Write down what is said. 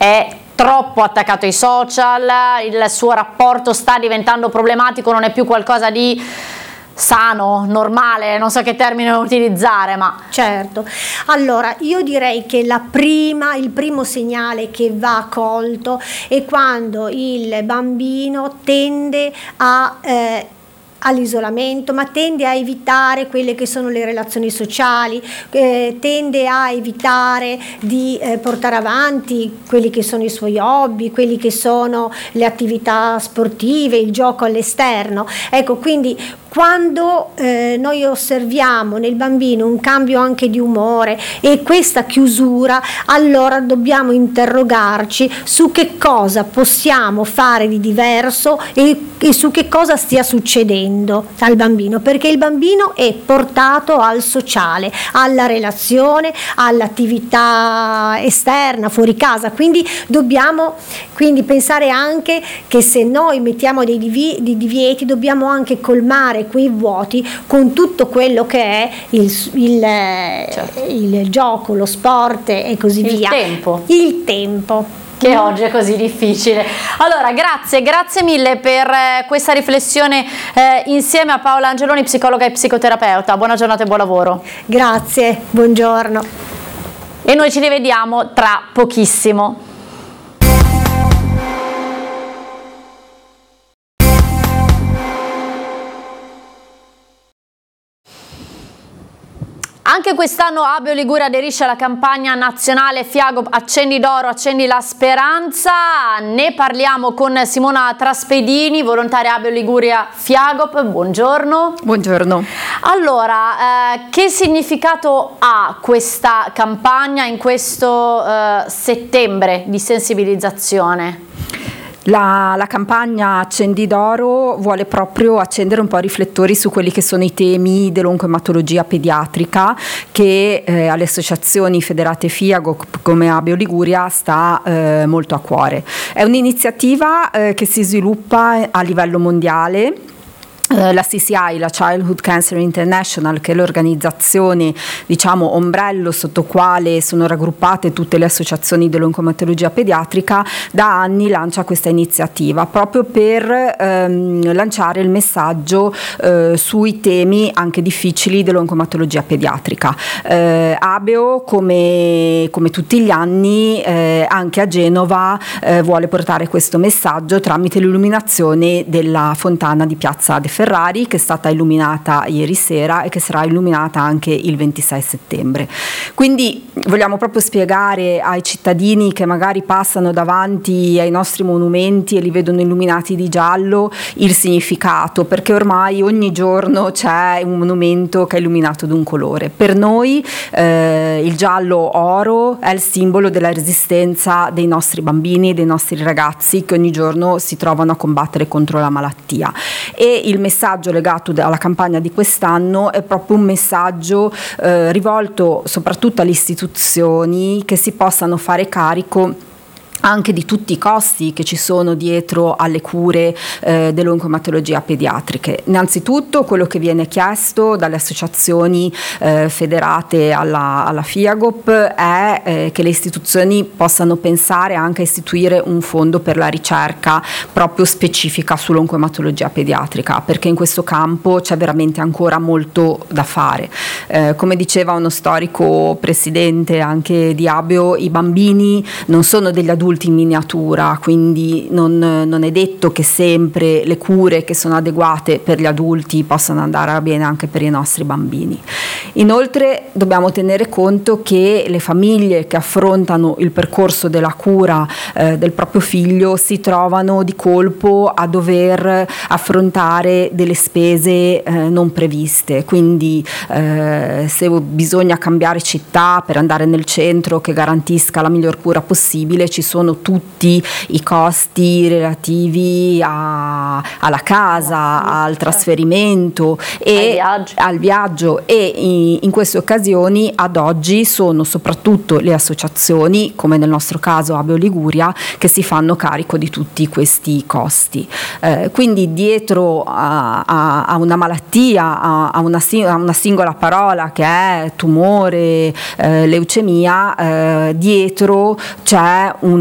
è troppo attaccato ai social, il suo rapporto sta diventando problematico, non è più qualcosa di sano, normale, non so che termine utilizzare, ma certo. Allora, io direi che il primo segnale che va colto è quando il bambino tende all'isolamento, ma tende a evitare quelle che sono le relazioni sociali, tende a evitare di portare avanti quelli che sono i suoi hobby, quelli che sono le attività sportive, il gioco all'esterno. Ecco, quindi quando noi osserviamo nel bambino un cambio anche di umore e questa chiusura, allora dobbiamo interrogarci su che cosa possiamo fare di diverso e su che cosa stia succedendo al bambino, perché il bambino è portato al sociale, alla relazione, all'attività esterna, fuori casa, quindi dobbiamo pensare anche che se noi mettiamo dei divieti dobbiamo anche colmare quei vuoti con tutto quello che è il gioco, lo sport e così via. Il tempo che oggi è così difficile. Allora, grazie mille per questa riflessione insieme a Paola Angeloni, psicologa e psicoterapeuta. Buona giornata e buon lavoro. Grazie, buongiorno. E noi ci rivediamo tra pochissimo. Anche quest'anno Abeo Liguria aderisce alla campagna nazionale Fiagop Accendi d'Oro, accendi la speranza. Ne parliamo con Simona Traspedini, volontaria Abeo Liguria Fiagop. Buongiorno. Buongiorno. Allora, che significato ha questa campagna in questo settembre di sensibilizzazione? La campagna Accendi d'Oro vuole proprio accendere un po' i riflettori su quelli che sono i temi dell'oncoematologia pediatrica che alle associazioni federate Fiagop come Abeo Liguria sta molto a cuore. È un'iniziativa che si sviluppa a livello mondiale. La CCI, la Childhood Cancer International, che è l'organizzazione, diciamo, ombrello sotto quale sono raggruppate tutte le associazioni dell'oncoematologia pediatrica, da anni lancia questa iniziativa proprio per lanciare il messaggio sui temi anche difficili dell'oncoematologia pediatrica. Abeo, come tutti gli anni, anche a Genova vuole portare questo messaggio tramite l'illuminazione della fontana di Piazza De Ferrari, che è stata illuminata ieri sera e che sarà illuminata anche il 26 settembre. Quindi vogliamo proprio spiegare ai cittadini che magari passano davanti ai nostri monumenti e li vedono illuminati di giallo il significato, perché ormai ogni giorno c'è un monumento che è illuminato di un colore. Per noi il giallo oro è il simbolo della resistenza dei nostri bambini e dei nostri ragazzi che ogni giorno si trovano a combattere contro la malattia, e il messaggio legato alla campagna di quest'anno è proprio un messaggio rivolto soprattutto alle istituzioni che si possano fare carico anche di tutti i costi che ci sono dietro alle cure dell'oncoematologia pediatriche. Innanzitutto quello che viene chiesto dalle associazioni federate alla Fiagop è che le istituzioni possano pensare anche a istituire un fondo per la ricerca proprio specifica sull'oncoematologia pediatrica, perché in questo campo c'è veramente ancora molto da fare. Come diceva uno storico presidente anche di Abeo, i bambini non sono degli adulti in miniatura, quindi non è detto che sempre le cure che sono adeguate per gli adulti possano andare bene anche per i nostri bambini. Inoltre dobbiamo tenere conto che le famiglie che affrontano il percorso della cura del proprio figlio si trovano di colpo a dover affrontare delle spese non previste, quindi se bisogna cambiare città per andare nel centro che garantisca la miglior cura possibile, ci sono tutti i costi relativi alla casa, al trasferimento e al viaggio, e in queste occasioni ad oggi sono soprattutto le associazioni, come nel nostro caso Abeo Liguria, che si fanno carico di tutti questi costi. Quindi dietro a una malattia, a una singola parola che è tumore, leucemia, dietro c'è un